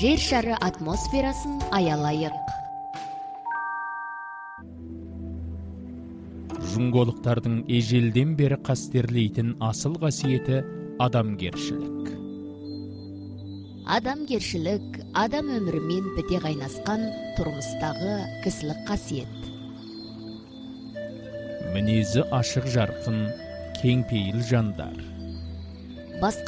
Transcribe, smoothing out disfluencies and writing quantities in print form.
жер шары атмосферасын аялайық. Жұңголықтардың ежелден бері қастерлейтін асыл қасиеті адамгершілік. Адамгершілік адам өмірімен біте қайнасқан тұрмыстағы кісілік қасиет. Мінезі ашық жарқын, кеңпейіл жандар. Басқа